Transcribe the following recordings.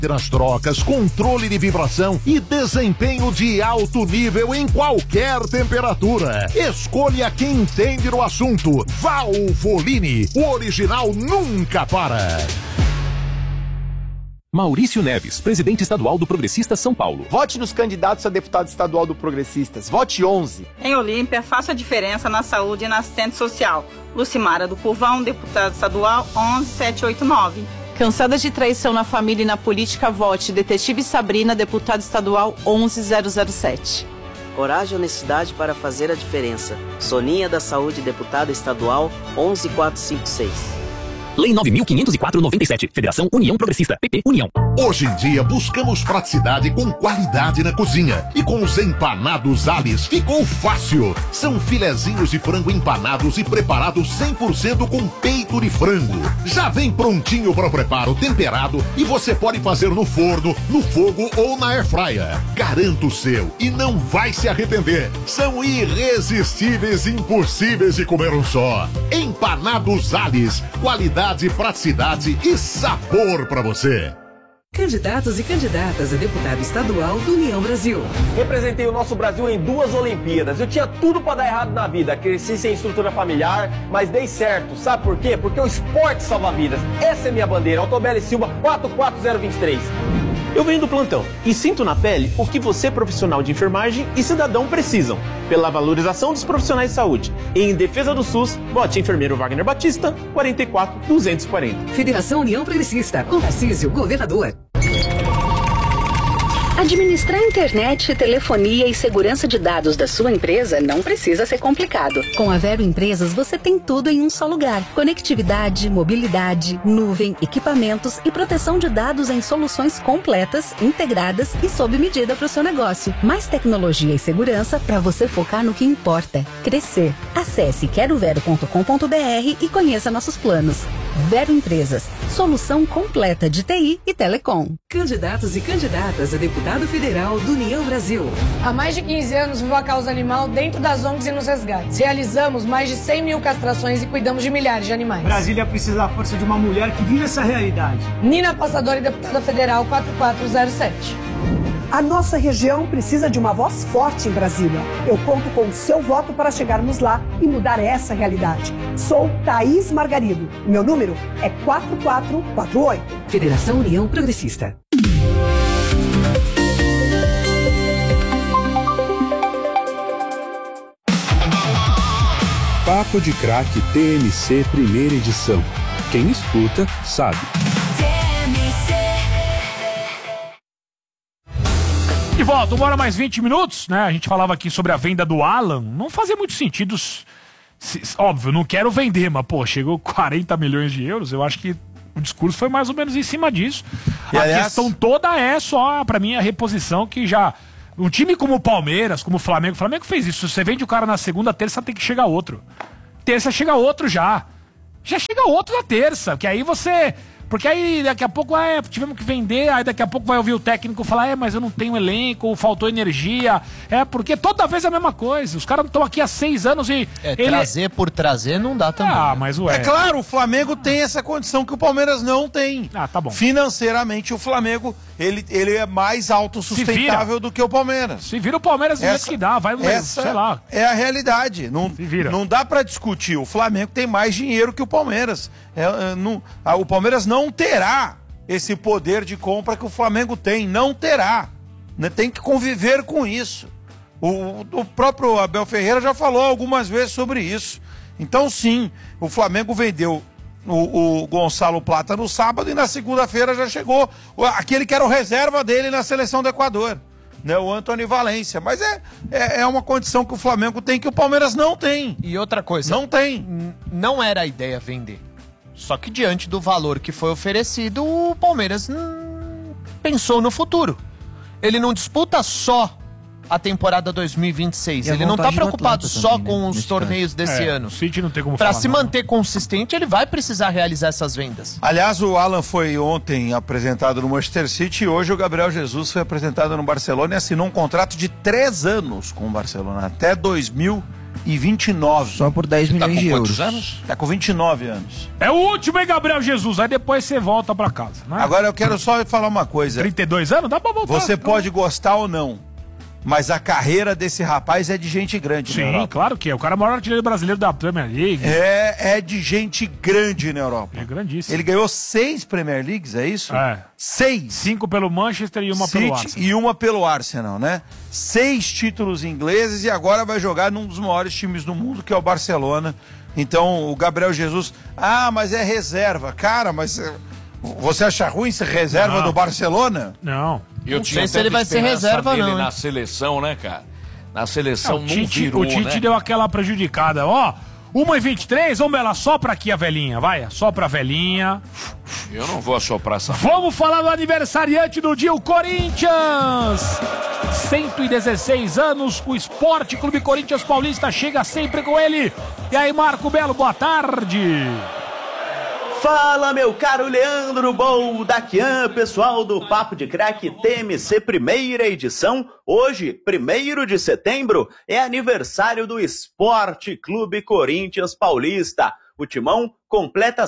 nas trocas, controle de vibração e desempenho de alto nível em qualquer temperatura. Escolha quem entende no assunto. Valvoline, o original nunca para. Maurício Neves, presidente estadual do Progressistas São Paulo. Vote nos candidatos a deputado estadual do Progressistas. Vote 11. Em Olímpia, faça a diferença na saúde e na assistente social. Lucimara do Curvão, deputado estadual 11789. Cansada de traição na família e na política, vote Detetive Sabrina, deputada estadual 11007. Coragem e honestidade para fazer a diferença. Soninha da Saúde, deputada estadual 11456. Lei 9.504/97. Federação União Progressista. PP União. Hoje em dia buscamos praticidade com qualidade na cozinha. E com os empanados Alice ficou fácil. São filezinhos de frango empanados e preparados 100% com peito de frango. Já vem prontinho para o preparo, temperado, e você pode fazer no forno, no fogo ou na airfryer. Garanta o seu e não vai se arrepender. São irresistíveis e impossíveis de comer um só. Empanados Alice. Qualidade, praticidade e sabor para você. Candidatos e candidatas a deputado estadual do União Brasil. Representei o nosso Brasil em 2 Olimpíadas. Eu tinha tudo para dar errado na vida. Cresci sem estrutura familiar, mas dei certo. Sabe por quê? Porque o esporte salva vidas. Essa é minha bandeira. Autobele Silva 44023. Eu venho do plantão e sinto na pele o que você, profissional de enfermagem e cidadão, precisam. Pela valorização dos profissionais de saúde. E em defesa do SUS, vote enfermeiro Wagner Batista, 44240. Federação União Progressista, com Tarcísio, governador. Administrar internet, telefonia e segurança de dados da sua empresa não precisa ser complicado. Com a Vero Empresas, você tem tudo em um só lugar. Conectividade, mobilidade, nuvem, equipamentos e proteção de dados em soluções completas, integradas e sob medida para o seu negócio. Mais tecnologia e segurança para você focar no que importa: crescer. Acesse querovero.com.br e conheça nossos planos. Vero Empresas, solução completa de TI e telecom. Candidatos e candidatas a deputado federal do União Brasil. Há mais de 15 anos vivo a causa animal dentro das ONGs e nos resgates. Realizamos mais de 100 mil castrações e cuidamos de milhares de animais. Brasília precisa da força de uma mulher que vive essa realidade. Nina Passadora e deputada federal 4407. A nossa região precisa de uma voz forte em Brasília. Eu conto com o seu voto para chegarmos lá e mudar essa realidade. Sou Thaís Margarido. Meu número é 4448. Federação União Progressista. Papo de Craque TMC primeira edição. Quem escuta, sabe. De volta, 1 hora mais 20 minutos, né? A gente falava aqui sobre a venda do Alan. Não fazia muito sentido. Óbvio, não quero vender, mas, pô, chegou 40 milhões de euros. Eu acho que o discurso foi mais ou menos em cima disso. E a questão toda é só, pra mim, a reposição que já... Um time como o Palmeiras, como o Flamengo fez isso. Se você vende o cara na segunda, terça tem que chegar outro. Terça chega outro já. Já chega outro na terça, que aí você... Porque aí daqui a pouco, tivemos que vender, aí daqui a pouco vai ouvir o técnico falar, mas eu não tenho elenco, faltou energia. Porque toda vez é a mesma coisa. Os caras estão aqui há 6 anos e... Trazer por trazer não dá também. Mas É claro, o Flamengo tem essa condição que o Palmeiras não tem. Tá bom. Financeiramente, o Flamengo, ele é mais autossustentável do que o Palmeiras. Se vira o Palmeiras do jeito que dá, sei lá. É a realidade. Não dá pra discutir. O Flamengo tem mais dinheiro que o Palmeiras. O Palmeiras não terá esse poder de compra que o Flamengo tem, não terá, né? Tem que conviver com isso. O próprio Abel Ferreira já falou algumas vezes sobre isso. Então sim, o Flamengo vendeu o Gonçalo Plata no sábado e na segunda-feira já chegou aquele que era o reserva dele na seleção do Equador, né? O Antony Valência. Mas é uma condição que o Flamengo tem que o Palmeiras não tem. E outra coisa, não tem. Não era a ideia vender. Só que diante do valor que foi oferecido, o Palmeiras pensou no futuro. Ele não disputa só a temporada 2026. Ele não está preocupado só com os torneios desse ano. O City não tem como Para se manter consistente, ele vai precisar realizar essas vendas. Aliás, o Alan foi ontem apresentado no Manchester City e hoje o Gabriel Jesus foi apresentado no Barcelona e assinou um contrato de 3 anos com o Barcelona, até 2026. e 29. Só por 10 milhões de euros. Anos? Tá com 29 anos. É o último, hein, Gabriel Jesus? Aí depois você volta pra casa, né? Agora eu quero só falar uma coisa. 32 anos? Dá pra voltar. Você pode gostar ou não, mas a carreira desse rapaz é de gente grande. Sim, claro que é. O cara é o maior artilheiro brasileiro da Premier League. É de gente grande na Europa. É grandíssimo. Ele ganhou 6 Premier Leagues, é isso? 6. 5 pelo Manchester e uma pelo Arsenal. E uma pelo Arsenal, né? 6 títulos ingleses e agora vai jogar num dos maiores times do mundo, que é o Barcelona. Então, o Gabriel Jesus... mas é reserva. Cara, mas... Você acha ruim ser reserva do Barcelona? Não. Não sei se ele vai ser reserva, não. Na seleção, né, cara? Na seleção o Tite deu aquela prejudicada. 1h23, vamos lá, sopra aqui a velhinha, vai, sopra a velhinha. Eu não vou assoprar essa. Vamos falar do aniversariante do dia, o Corinthians. 116 anos, o Esporte Clube Corinthians Paulista chega sempre com ele. E aí, Marco Belo, boa tarde. Fala, meu caro Leandro Boldaquian, pessoal do Papo de Craque TMC, primeira edição. Hoje, 1º de setembro, é aniversário do Esporte Clube Corinthians Paulista. O Timão completa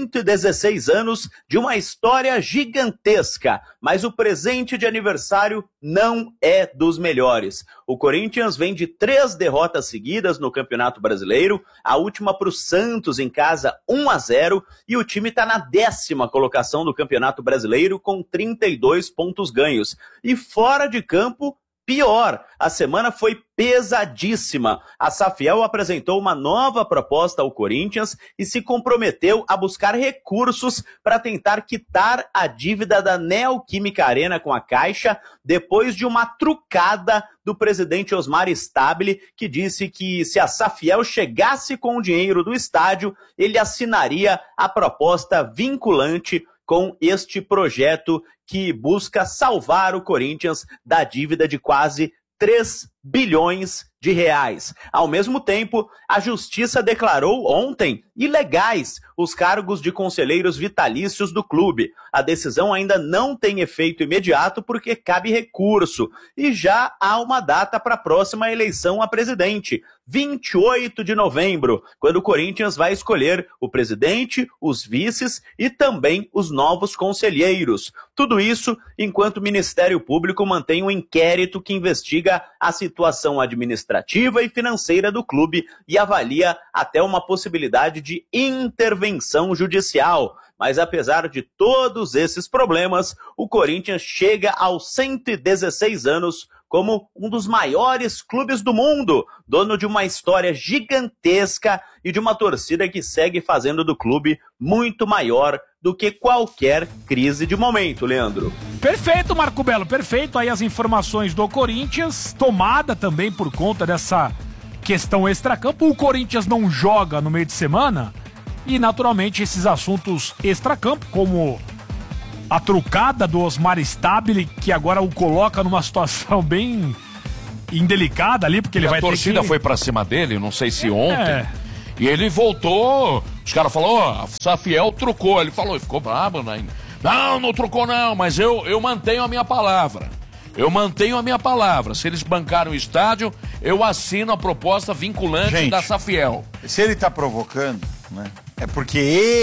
116 anos de uma história gigantesca, mas o presente de aniversário não é dos melhores. O Corinthians vem de 3 derrotas seguidas no Campeonato Brasileiro, a última para o Santos em casa 1-0, e o time está na 10ª colocação do Campeonato Brasileiro com 32 pontos ganhos. E fora de campo, pior, a semana foi pesadíssima. A Safiel apresentou uma nova proposta ao Corinthians e se comprometeu a buscar recursos para tentar quitar a dívida da Neoquímica Arena com a Caixa, depois de uma trucada do presidente Osmar Stabile, que disse que se a Safiel chegasse com o dinheiro do estádio, ele assinaria a proposta vinculante com este projeto que busca salvar o Corinthians da dívida de quase 3 bilhões de reais. Ao mesmo tempo, a Justiça declarou ontem ilegais os cargos de conselheiros vitalícios do clube. A decisão ainda não tem efeito imediato porque cabe recurso. E já há uma data para a próxima eleição a presidente, 28 de novembro, quando o Corinthians vai escolher o presidente, os vices e também os novos conselheiros. Tudo isso enquanto o Ministério Público mantém um inquérito que investiga a situação administrativa e financeira do clube e avalia até uma possibilidade de intervenção judicial. Mas apesar de todos esses problemas, o Corinthians chega aos 116 anos como um dos maiores clubes do mundo, dono de uma história gigantesca e de uma torcida que segue fazendo do clube muito maior do que qualquer crise de momento, Leandro. Perfeito, Marco Belo, perfeito. Aí as informações do Corinthians, tomada também por conta dessa questão extracampo. O Corinthians não joga no meio de semana e, naturalmente, esses assuntos extracampo, como a trucada do Osmar Stabile, que agora o coloca numa situação bem indelicada ali, porque ele vai ter que... A torcida foi pra cima dele, não sei se ontem, e ele voltou, os caras falaram, a Safiel trucou, ele falou, ficou bravo, né? Não trucou não, mas eu mantenho a minha palavra. Eu mantenho a minha palavra. Se eles bancaram o estádio, eu assino a proposta vinculante da Safiel. Se ele tá provocando, né, é porque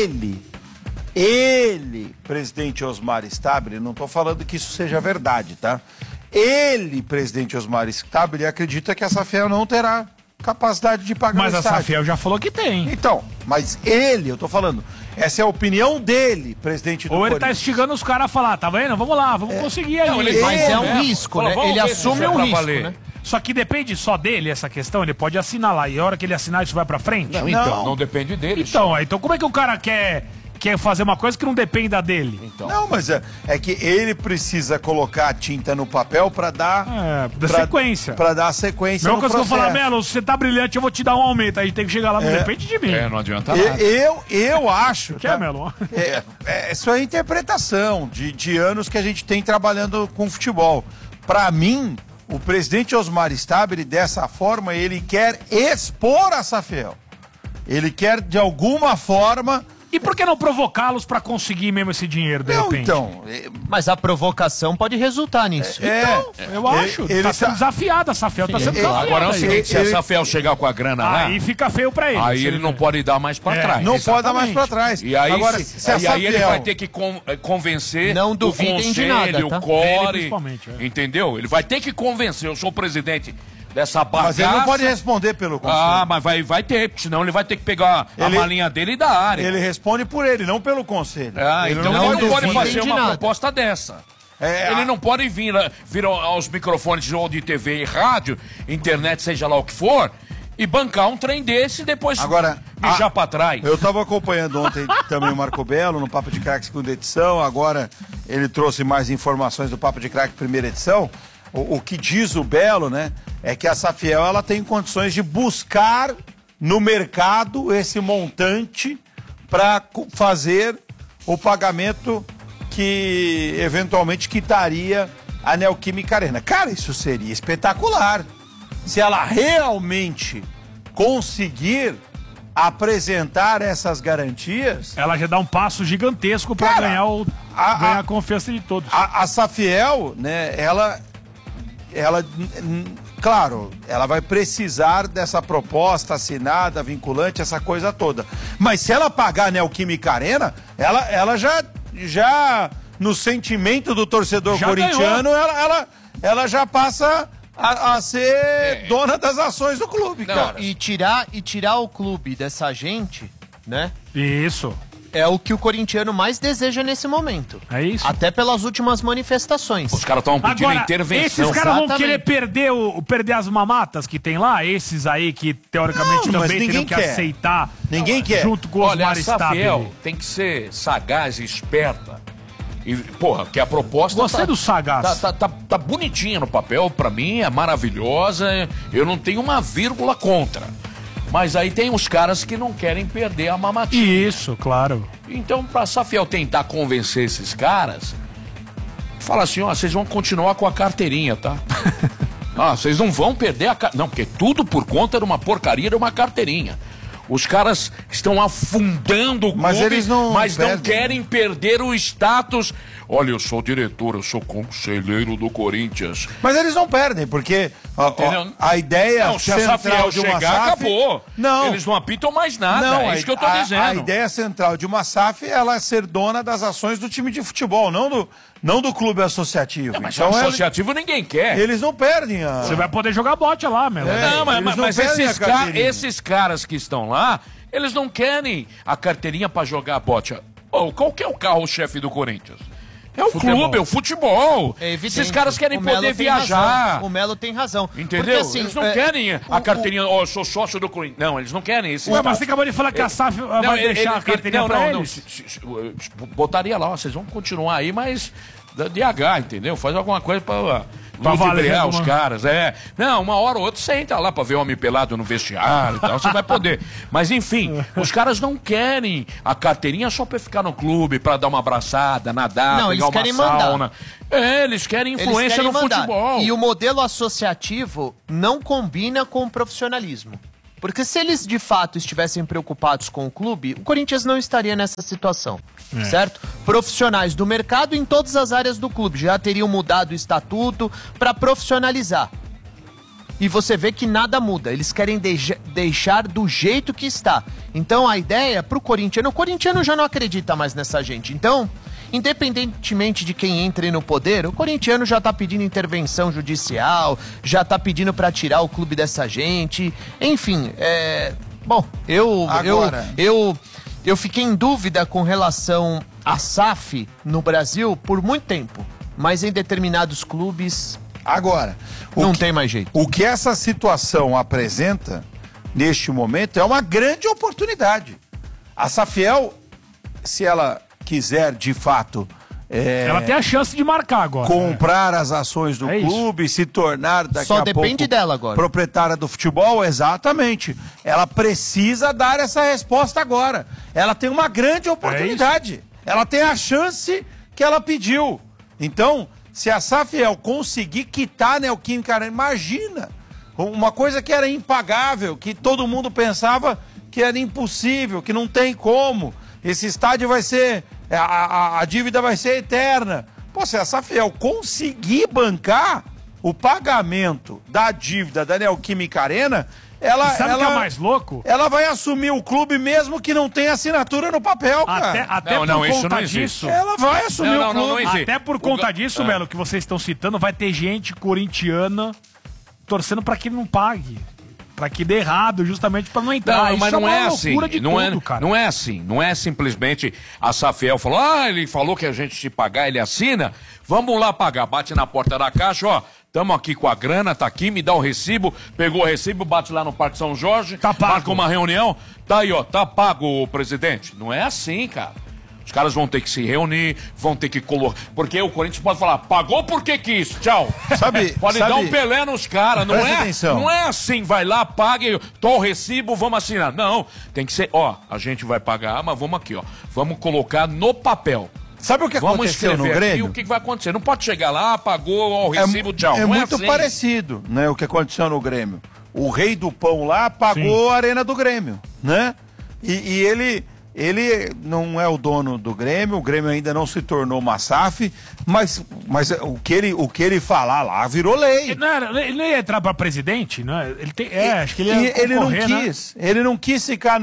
ele, presidente Osmar Stabile, não estou falando que isso seja verdade, tá? Ele, presidente Osmar Stabile, acredita que a Safiel não terá capacidade de pagar o estádio. Mas a Safiel já falou que tem. Então, mas ele, eu tô falando, essa é a opinião dele, presidente do Ou ele Corinthians. tá instigando os caras a falar, tá vendo? Vamos lá, vamos conseguir aí. Não, mas é um risco, né? Ele assume um risco, né? Só que depende só dele essa questão, ele pode assinar lá, e a hora que ele assinar isso vai pra frente? Não, então, não depende dele. Então como é que o cara quer fazer uma coisa que não dependa dele? Então. Não, mas é que ele precisa colocar a tinta no papel pra dar... sequência. Pra dar a sequência no processo. Coisa que eu falar, Melo, se você tá brilhante, eu vou te dar um aumento. Aí tem que chegar lá, não depende de mim. Não adianta nada. Eu acho... Que é, Melo? Isso é interpretação de anos que a gente tem trabalhando com futebol. Pra mim, o presidente Osmar Stabile, dessa forma, ele quer expor a Safiel. Ele quer, de alguma forma, E por que não provocá-los pra conseguir mesmo esse dinheiro, de repente? Então, mas a provocação pode resultar nisso. Eu acho. Ele tá sendo desafiado, a Safiel tá sendo desafiada. Agora é o aí. seguinte, se a Safiel chegar com a grana lá, Aí fica feio pra ele. aí ele não pode dar mais pra trás. Não pode dar mais pra trás. E aí, Agora, aí ele vai ter que convencer Não o duvidem de conselho, nada, tá? o core, Ele, principalmente, entendeu? Ele vai ter que convencer, eu sou o presidente dessa bagaça. Mas ele não pode responder pelo conselho. Ah, mas vai ter, porque senão ele vai ter que pegar a malinha dele e da área. Ele responde por ele, não pelo conselho. Ele não pode fazer uma nada. proposta dessa. Ele não pode vir aos microfones ou de TV e rádio, internet, seja lá o que for, e bancar um trem desse e depois mijar pra trás. Eu tava acompanhando ontem também o Marco Belo no Papo de Craque segunda edição, agora ele trouxe mais informações do Papo de Craque primeira edição. O que diz o Belo, né, é que a Safiel ela tem condições de buscar no mercado esse montante para fazer o pagamento que eventualmente quitaria a Neoquímica Arena. Cara, isso seria espetacular. Se ela realmente conseguir apresentar essas garantias... Ela já dá um passo gigantesco para ganhar a confiança de todos. A Safiel, né, claro, ela vai precisar dessa proposta assinada, vinculante, essa coisa toda. Mas se ela pagar a Neoquímica Arena, ela já no sentimento do torcedor corintiano, ela já passa a ser dona das ações do clube, cara. E tirar o clube dessa gente, né? Isso. É o que o corintiano mais deseja nesse momento. É isso. Até pelas últimas manifestações. Os caras estão pedindo Agora, intervenção. esses caras vão querer perder as mamatas que tem lá? Esses aí que, teoricamente, também teriam que aceitar. Ninguém quer. Junto com os Olha, a Maristab. Safiel tem que ser sagaz e esperta. E, porra, que a proposta... Gostei do sagaz. Tá bonitinha no papel, pra mim, é maravilhosa. Eu não tenho uma vírgula contra. Mas aí tem os caras que não querem perder a mamatinha. Isso, claro. Então, pra Safiel tentar convencer esses caras, fala assim, ó, vocês vão continuar com a carteirinha, tá? Vocês não vão perder a carteirinha. Não, porque tudo por conta de uma porcaria de uma carteirinha. Os caras estão afundando o clube, mas não querem perder o status. Olha, eu sou diretor, eu sou conselheiro do Corinthians. Mas eles não perdem, porque a ideia se a Safiel de uma chegar, SAF... acabou. Não. Eles não apitam mais nada, é isso que eu tô dizendo. A ideia central de uma SAF ela é ser dona das ações do time de futebol, não do clube associativo. Mas então, associativo ninguém quer. Eles não perdem Você vai poder jogar bote lá, meu. Mas esses caras que estão lá, eles não querem a carteirinha pra jogar bote. Qual que é o carro-chefe do Corinthians? É o clube, é o futebol. É evidente. Esses caras querem poder viajar. O Melo tem razão. Entendeu? Porque, assim, eles não querem a carteirinha, eu sou sócio do Corinthians. Não, eles não querem esse. Mas você acabou de falar que a SAF vai deixar a carteirinha pra eles? Botaria lá, vocês vão continuar aí, mas DH, entendeu? Faz alguma coisa pra valer os caras. Não, uma hora ou outra você entra lá pra ver homem pelado no vestiário e tal, você vai poder. Mas enfim, os caras não querem a carteirinha só pra ficar no clube, pra dar uma abraçada, nadar, pegar uma sauna. Eles querem influência no futebol. E o modelo associativo não combina com o profissionalismo. Porque se eles de fato estivessem preocupados com o clube, o Corinthians não estaria nessa situação, certo? Profissionais do mercado em todas as áreas do clube já teriam mudado o estatuto para profissionalizar. E você vê que nada muda, eles querem deixar do jeito que está. Então a ideia pro corintiano, o corintiano já não acredita mais nessa gente. Então, independentemente de quem entre no poder, o corintiano já tá pedindo intervenção judicial, já tá pedindo pra tirar o clube dessa gente. Enfim, bom, eu fiquei em dúvida com relação à SAF no Brasil por muito tempo, mas em determinados clubes agora não tem mais jeito. O que essa situação apresenta neste momento é uma grande oportunidade. A Safiel, se ela quiser de fato ela tem a chance de marcar agora. Comprar as ações do clube, se tornar daqui Só a pouco depende dela agora. Proprietária do futebol, exatamente. Ela precisa dar essa resposta agora. Ela tem uma grande oportunidade. Ela tem a chance que ela pediu. Então, se a Safiel conseguir quitar a Neoquímica Arena, imagina, uma coisa que era impagável, que todo mundo pensava que era impossível, que não tem como. esse estádio vai ser... A dívida vai ser eterna. Pô, se a Safiel conseguir bancar o pagamento da dívida da Neoquímica Arena, ela... Sabe o que é mais louco? Ela vai assumir o clube mesmo que não tenha assinatura no papel, cara. Até por conta disso... Ela vai assumir o clube. Até por conta disso, Melo, que vocês estão citando, vai ter gente corintiana torcendo pra que não pague. Pra que dê errado, justamente pra não entrar. Não, mas não é assim. Não é assim. Não é simplesmente a Safiel falou, ele falou que a gente te pagar, ele assina, vamos lá pagar. Bate na porta da caixa, ó, tamo aqui com a grana, tá aqui, me dá o recibo, pegou o recibo, bate lá no Parque São Jorge, tá pago. Marca uma reunião, tá aí, ó, tá pago, presidente. Não é assim, cara. Os caras vão ter que se reunir, vão ter que colocar. Porque o Corinthians pode falar, pagou porque quis, tchau. Pode dar um Pelé nos caras, não é? Atenção. Não é assim, vai lá, pague, tô o recibo, vamos assinar. Não, tem que ser, ó, a gente vai pagar, mas vamos aqui, ó. Vamos colocar no papel. Sabe o que aconteceu no Grêmio? O que vai acontecer? Não pode chegar lá, pagou, ó, o recibo, tchau. É não muito assim. parecido, né, o que aconteceu no Grêmio. O rei do pão lá pagou a arena do Grêmio, né? E ele não é o dono do Grêmio, o Grêmio ainda não se tornou uma SAF, mas o que ele falar lá virou lei. Ele não ia entrar para presidente, não é? Acho que ele ia ele não concorrer, quis, né? Ele não quis ficar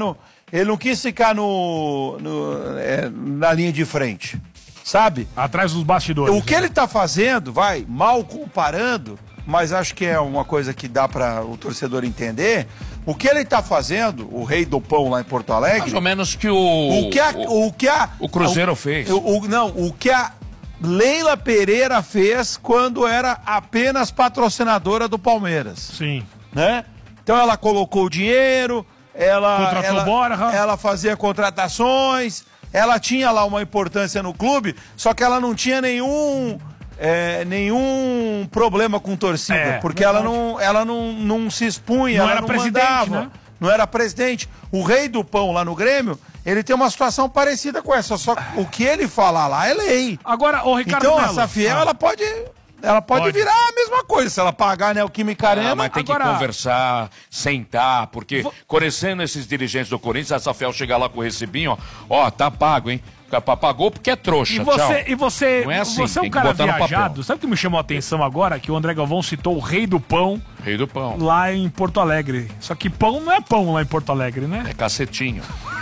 na linha de frente, sabe? Atrás dos bastidores. O que ele tá fazendo, mal comparando, mas acho que é uma coisa que dá para o torcedor entender. O que ele tá fazendo, o rei do pão lá em Porto Alegre... Mais ou menos que o Cruzeiro fez. O que a Leila Pereira fez quando era apenas patrocinadora do Palmeiras. Sim. Né? Então ela colocou o dinheiro, ela fazia contratações, ela tinha lá uma importância no clube, só que ela não tinha nenhum problema com torcida, porque ela não se expunha, ela não mandava, né? Não era presidente. O rei do pão lá no Grêmio, ele tem uma situação parecida com essa, só que o que ele falar lá é lei. Agora, o Ricardo Então Melo, a Safiel, ela pode virar a mesma coisa, se ela pagar, né, o Neoquímica Arena. Mas tem que conversar, sentar, porque conhecendo esses dirigentes do Corinthians, a Safiel chegar lá com o recibinho, ó, tá pago, hein? Pagou porque é trouxa, você não é assim, você é um cara viajado. Sabe o que me chamou a atenção agora? Que o André Galvão citou o rei do pão. Rei do pão. Lá em Porto Alegre. Só que pão não é pão lá em Porto Alegre, né? É cacetinho.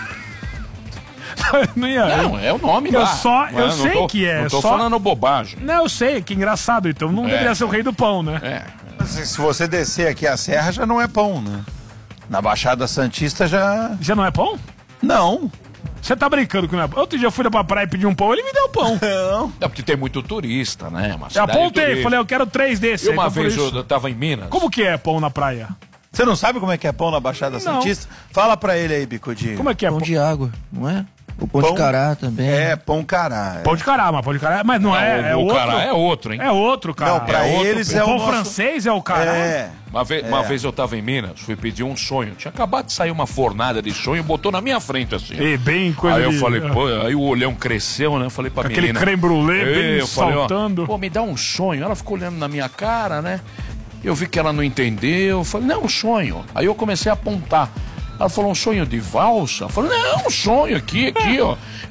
Não, é o nome lá. Eu sei que é. Não tô falando bobagem. Não, eu sei, que engraçado. Então não deveria ser o rei do pão, né? Se você descer aqui a serra, já não é pão, né? Na Baixada Santista já... Já não é pão? Não. Você tá brincando com o meu pão? Outro dia eu fui pra praia e pedi um pão, ele me deu pão. Não, porque tem muito turista, né? Eu apontei, falei, eu quero 3 desses. E uma vez eu tava em Minas. Como que é pão na praia? Você não sabe como é que é pão na Baixada Santista? Fala pra ele aí, Bicudinho. Como é que é pão? Pão de água, não é? O pão de cará também. Pão cará. Pão de cará, mas não é. É o outro. Cará é outro, hein? É outro, cara. Não, pra eles é o pão nosso... francês é o cará. Uma vez eu tava em Minas, fui pedir um sonho. Tinha acabado de sair uma fornada de sonho, botou na minha frente assim. Bem coisa aí eu falei, pô, aí o olhão cresceu, né? Eu falei pra aquele menina. Aquele creme brulee bem saltando. Pô, me dá um sonho. Ela ficou olhando na minha cara, né? Eu vi que ela não entendeu. Eu falei, não, um sonho. Aí eu comecei a apontar. Ela falou, um sonho de valsa? Eu falei, não, um sonho aqui, ó.